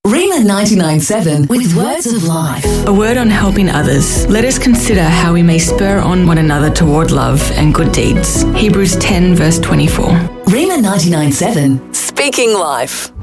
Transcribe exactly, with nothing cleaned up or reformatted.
Rhema ninety-nine seven with Words of Life. A word on helping others. Let us consider how we may spur on one another toward love and good deeds. Hebrews ten verse twenty-four. Rhema ninety-nine seven, speaking life.